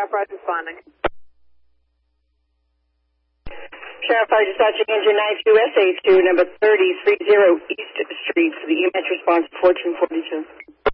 Sheriff Ride responding. Sheriff Ride dispatching engine 9 USA to number 3030 East Street for the EMS response 1442.